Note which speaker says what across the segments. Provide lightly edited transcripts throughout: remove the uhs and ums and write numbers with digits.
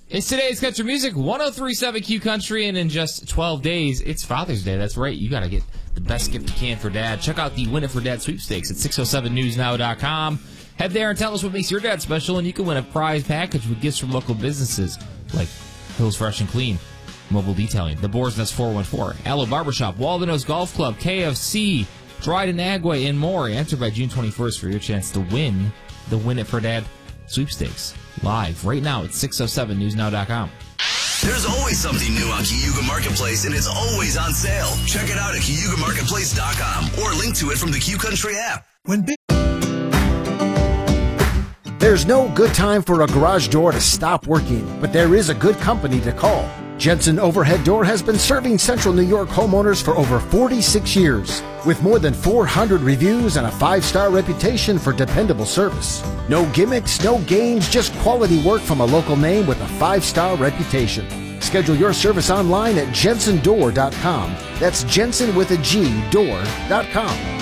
Speaker 1: It's today's country music, 103.7 Q Country, and in just 12 days, it's Father's Day. That's right. You got to get the best gift you can for Dad. Check out the Win It for Dad sweepstakes at 607newsnow.com. Head there and tell us what makes your dad special, and you can win a prize package with gifts from local businesses like Hills Fresh and Clean, Mobile Detailing, The Boar's Nest 414, Allo Barbershop, Walden Golf Club, KFC, Dryden Agway, and more. Enter by June 21st for your chance to win the Win It for Dad sweepstakes. Live right now at 607newsnow.com.
Speaker 2: There's always something new on Cayuga Marketplace, and it's always on sale. Check it out at CayugaMarketplace.com or link to it from the Q Country app.
Speaker 3: There's no good time for a garage door to stop working, but there is a good company to call. Jensen Overhead Door has been serving Central New York homeowners for over 46 years, with more than 400 reviews and a 5-star reputation for dependable service. No gimmicks, no games, just quality work from a local name with a 5-star reputation. Schedule your service online at jensendoor.com. That's Jensen with a G, door.com.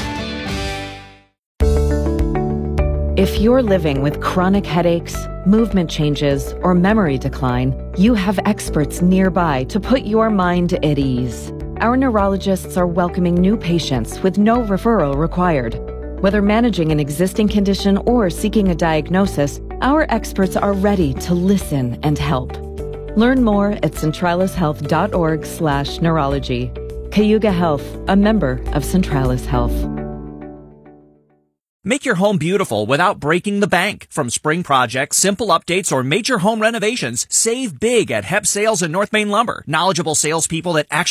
Speaker 4: If you're living with chronic headaches, movement changes, or memory decline, you have experts nearby to put your mind at ease. Our neurologists are welcoming new patients with no referral required. Whether managing an existing condition or seeking a diagnosis, our experts are ready to listen and help. Learn more at centralishealth.org/neurology. Cayuga Health, a member of Centralis Health.
Speaker 5: Make your home beautiful without breaking the bank. From spring projects, simple updates, or major home renovations, save big at Hep Sales and North Main Lumber. Knowledgeable salespeople that actually